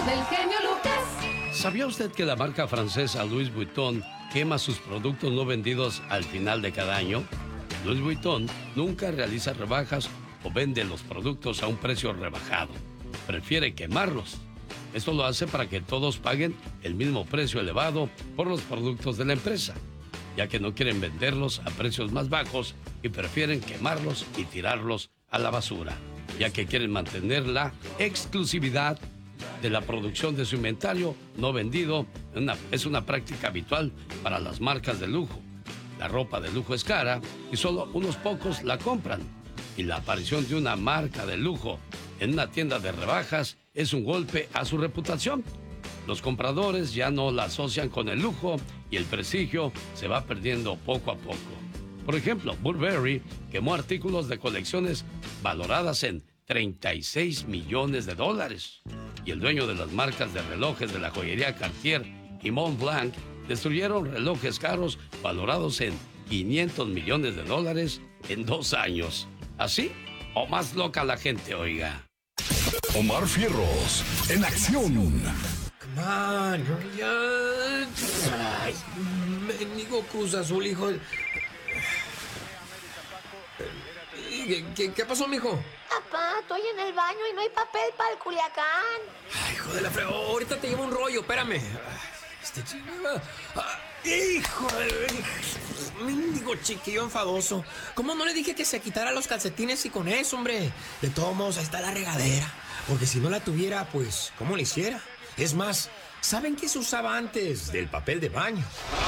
del genio Lucas. ¿Sabía usted que la marca francesa Louis Vuitton quema sus productos no vendidos al final de cada año? Louis Vuitton nunca realiza rebajas o vende los productos a un precio rebajado. Prefiere quemarlos. Esto lo hace para que todos paguen el mismo precio elevado por los productos de la empresa, ya que no quieren venderlos a precios más bajos y prefieren quemarlos y tirarlos a la basura, ya que quieren mantener la exclusividad de la producción de su inventario no vendido. Es una práctica habitual para las marcas de lujo. La ropa de lujo es cara y solo unos pocos la compran. Y la aparición de una marca de lujo en una tienda de rebajas es un golpe a su reputación. Los compradores ya no la asocian con el lujo y el prestigio se va perdiendo poco a poco. Por ejemplo, Burberry quemó artículos de colecciones valoradas en $36 millones. Y el dueño de las marcas de relojes de la joyería Cartier y Montblanc destruyeron relojes caros valorados en $500 millones en 2 años. ¿Así o más loca la gente, oiga? Omar Fierros, en acción. Come on, hurry up. Ay, mendigo Cruz Azul, hijo. ¿Qué pasó, mijo? Papá, estoy en el baño y no hay papel para el Culiacán. Ay, hijo de la fregada, ahorita te llevo un rollo, espérame. Este chico... ¡Hijo de... mendigo chiquillo enfadoso! ¿Cómo no le dije que se quitara los calcetines y con eso, hombre? De todos modos, ahí está la regadera. Porque si no la tuviera, pues, ¿cómo le hiciera? Es más, ¿saben qué se usaba antes del papel de baño?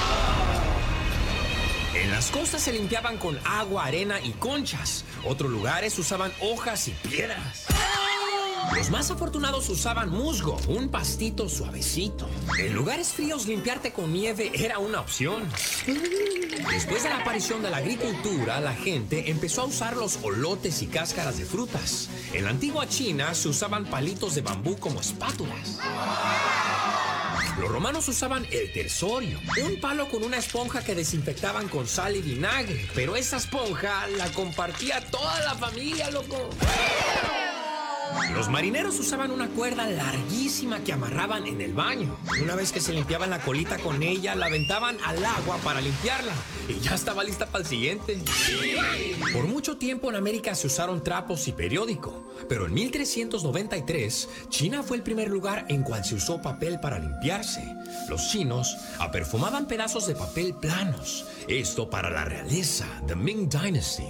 En las costas se limpiaban con agua, arena y conchas. Otros lugares usaban hojas y piedras. Los más afortunados usaban musgo, un pastito suavecito. En lugares fríos, limpiarte con nieve era una opción. Después de la aparición de la agricultura, la gente empezó a usar los olotes y cáscaras de frutas. En la antigua China se usaban palitos de bambú como espátulas. Los romanos usaban el tersorio, un palo con una esponja que desinfectaban con sal y vinagre. Pero esa esponja la compartía toda la familia, loco. Los marineros usaban una cuerda larguísima que amarraban en el baño. Una vez que se limpiaban la colita con ella, la aventaban al agua para limpiarla. Y ya estaba lista para el siguiente. Por mucho tiempo en América se usaron trapos y periódico. Pero en 1393, China fue el primer lugar en cual se usó papel para limpiarse. Los chinos aperfumaban pedazos de papel planos. Esto para la realeza, the Ming Dynasty.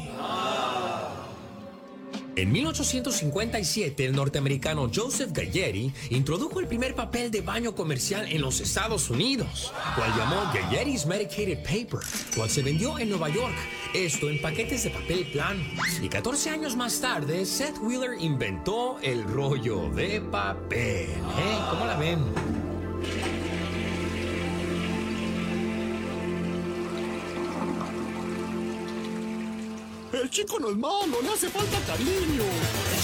En 1857, el norteamericano Joseph Gayeri introdujo el primer papel de baño comercial en los Estados Unidos, cual llamó Gayeri's Medicated Paper, cual se vendió en Nueva York, esto en paquetes de papel plano. Y 14 años más tarde, Seth Wheeler inventó el rollo de papel. ¿Cómo la ven? El chico no es malo, le hace falta cariño.